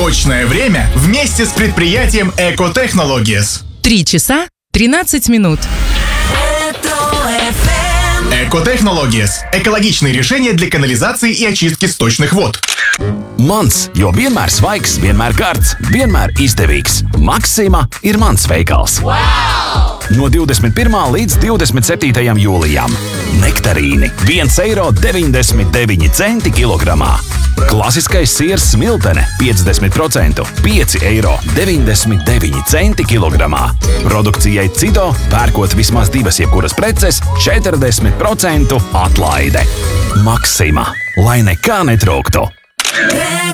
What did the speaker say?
Точное время вместе с предприятием Экотехнологиes. 3 часа 13 минут. Экотехнологиes – экологичные решения для канализации и очистки сточных вод. Mans, jo vienmēr svaigs, vienmēr karsts, vienmēr izdevīgs. Maxima ir mans veikals. Wow! No 21. līdz 27. jūlijam. Nektarīni 1,99 eiro kilogramā. Klasiskais siers smiltene 50%, 5,99 eiro kilogramā. Produkcijai Cido pērkot vismaz 2 jebkuras preces 40% atlaide. Maxima, lai nekā netrūktu.